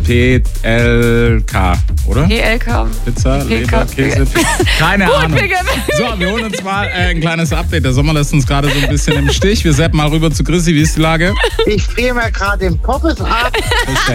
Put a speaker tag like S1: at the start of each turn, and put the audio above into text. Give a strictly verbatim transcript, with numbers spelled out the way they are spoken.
S1: P L K, oder?
S2: P L K.
S1: Pizza,
S2: P K.
S1: Leber, Käse. Keine
S2: Gut,
S1: Ahnung.
S2: P K.
S1: So, wir holen uns mal äh, ein kleines Update. Der Sommer lässt uns gerade so ein bisschen im Stich. Wir setzen mal rüber zu Chrissy. Wie ist die Lage?
S3: Ich friere mir gerade den Poppes ab.